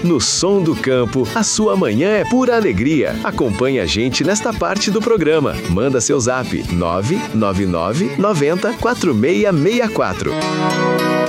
No Som do Campo, a sua manhã é pura alegria. Acompanhe a gente nesta parte do programa. Manda seu zap 999 90 4664.